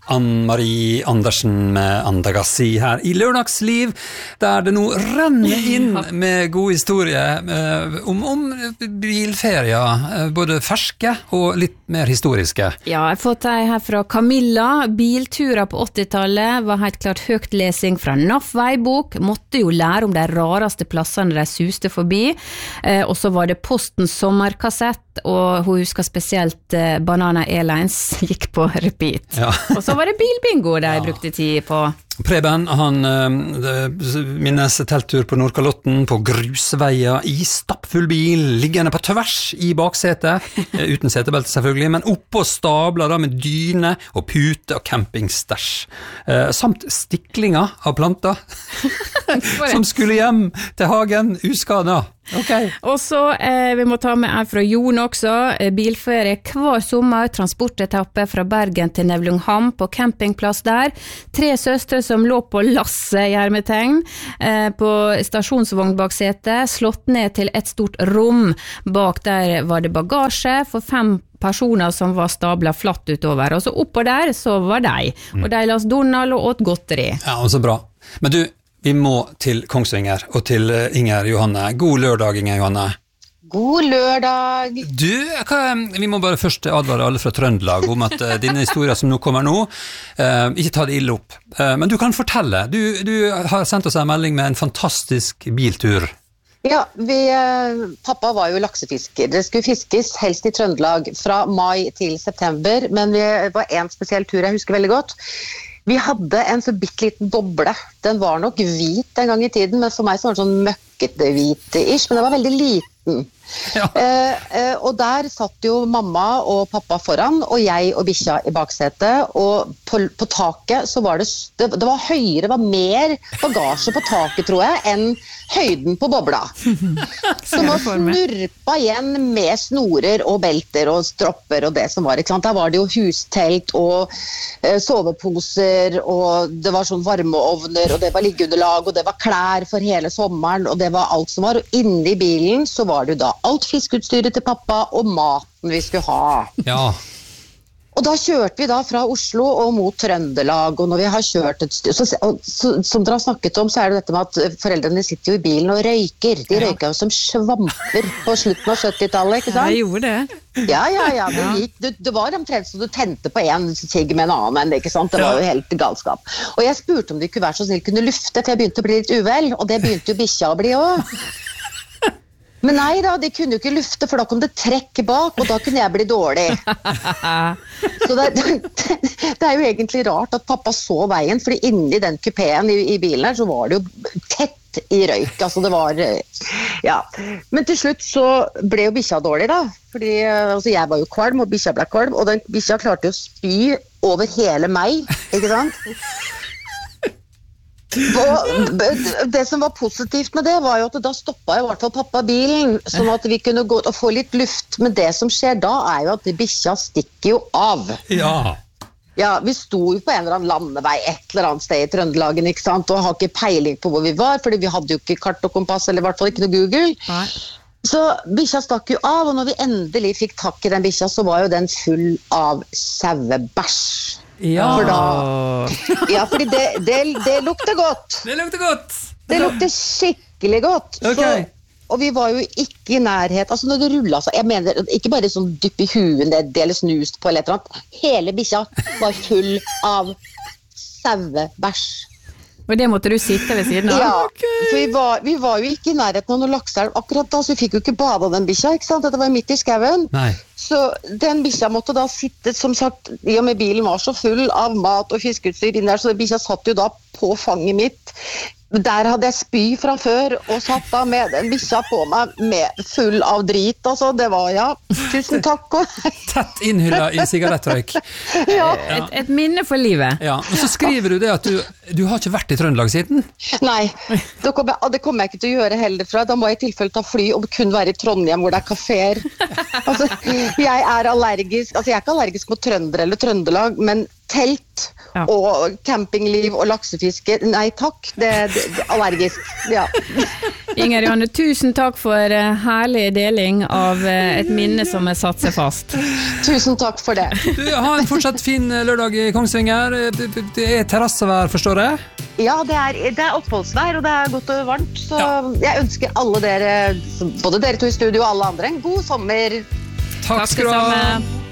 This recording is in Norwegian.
Ann-Marie Andersen med Andagassi her I Lørdagsliv, der det nå renner inn med god historie om bilferier, både ferske og litt mer historiske. Ja, jeg har fått ei her fra Camilla. Bilturer på 80-tallet var helt klart høgtlesing fra NAF veibok, måtte jo lære om de rareste plassene de suste forbi, og så var det Postens sommerkassett, og hun husker spesielt Banana Airlines gikk på repeat. Ja. Og så var det bilbingo de brukte tid på. Preben, han minnes telttur på Nordkalotten på grusveier I stappfull bil, liggende på tvers I baksetet, uten setebelte selvfølgelig, men oppå stabler da med dyne og pute og campingstæsj, samt stiklinger av planter, som skulle hjem til hagen uskada. Okay. Og så, vi må ta med fra Jon også, bilferie hver sommer, transportetappe fra Bergen til Nevlungham på campingplass der, 3 søstre som lå på Lasse I hermetegn, på stasjonsvogn bak setet, slått ned til et stort rom, bak der var det bagasje for 5 personer som var stablet flatt utover, og så oppå der så var de, og de las Donald og åt godteri. Ja, og så bra. Men du, vi må til Kongsvinger og til Inger Johanne. God lørdag, Inger Johanne. God lørdag. Du, vi må bare først advare alle fra Trøndelag om at dine historier som nå kommer nå, ikke ta det ille opp. Men du kan fortelle. Du har sendt oss en melding med en fantastisk biltur. Ja, pappa var jo laksefisker. Det skulle fiskes helst I Trøndelag fra mai til september, men det var en spesiell tur jeg husker veldig godt. Vi hadde en så bitteliten boble. Den var nok hvit en gang I tiden, men for meg så var den sånn møkkete hvit-ish, men den var veldig liten. Ja. Og der satt jo mamma og pappa foran, og jeg og bikkja I baksetet, og på taket så var det var høyere, det var mer bagasje på taket, tror jeg, enn høyden på bobla. Som var snurpa igjen med snorer og belter og stropper og det som var, ikke sant? Der var det jo hustelt og soveposer, og det var sånn varmeovner, og det var liggeunderlag, og det var klær for hele sommeren, og det var alt som var, og inne I bilen så var det jo da alt fiskeutstyret til pappa og maten vi skulle ha. Ja. Og da kjørte vi da fra Oslo og mot Trøndelag, og når vi har kjørt et styr, som dere har snakket om, så det dette med at foreldrene sitter jo I bilen og røyker. De røyker jo som svamper på slutten av 70-tallet, ikke sant? Jeg gjorde det. Ja, det var omtrent så du tente på en sigg med en annen, ikke sant? Det var jo helt galskap. Og jeg spurte om de kunne være så snill kunne lufte, for jeg begynte å bli litt uvel, og det begynte jo bikkja å bli også. Men nei da, de kunne jo ikke lufte, for da kom det trekk bak, og da kunne jeg bli dårlig. Så det jo egentlig rart at pappa så veien, fordi inni den kupeen I bilen her, så var det jo tett I røyk. Altså det var, ja. Men til slutt så ble jo bikkja dårlig da, fordi altså jeg var jo kvalm, og bikkja ble kvalm, og den bikkja klarte jo å spy over hele meg, ikke sant? Det som var positivt med det var jo at da stoppet I hvert fall pappa bilen sånn at vi kunne gå og få litt luft, men det som skjer da jo at bikkja stikker jo av. Ja, vi sto jo på en eller annen landevei et eller annet sted I Trøndelagen, ikke sant, og har ikke peiling på hvor vi var, fordi vi hadde jo ikke kart og kompass, eller I hvert fall ikke noe Google. Nei. Så bikkja stakk jo av, og når vi endelig fikk takk I den bikkja, så var jo den full av sauebæsj. Ja. Fordi det lukter godt. Det lukter godt. Det lukter skikkelig godt. Okay. Og vi var jo ikke I nærhet, altså når det rullet seg, jeg mener, ikke bare sånn dypp I huen, det eller snust på eller et eller annet, hele bikkja var full av sauebæsj. Og det måtte du sitte ved siden av? Ja, for vi var jo ikke I nærheten av noen lakseelv akkurat da, så vi fikk jo ikke bade den bikkja, ikke sant? Dette var midt I skauen. Nei. Så den bikkja måtte da sitte, som sagt, I og med bilen var så full av mat og fiskeutstyr inn der, så den bikkja satt jo da på fanget mitt. Der hadde jeg spy fra før, og satt da med den bikkja på meg med full av drit, altså. Det var, ja, tusen takk. Tett innhyllet I sigarettrøyk. Ja. Et minne for livet. Ja, og så skriver du det at du har ikke vært I Trøndelag siden? Nei, det kommer jeg ikke til å gjøre heller fra. Da må jeg I tilfelle ta fly og kun være I Trondheim hvor det kaféer. Altså, jeg allergisk, altså jeg ikke allergisk mot trønder eller Trøndelag, men telt og campingliv og laksefiske, nei takk, det allergisk, ja. Inger Johanne, tusen takk for herlig deling av et minne som har satt seg fast. Tusen takk for det. Du, ha en fortsatt fin lørdag I Kongsvinger. Det terrassevær, forstår jeg? Ja, det er oppholdsvær, og det er godt og varmt. Så jeg ønsker alle dere, både dere to I studio og alle andre, en god sommer. Takk skal du ha.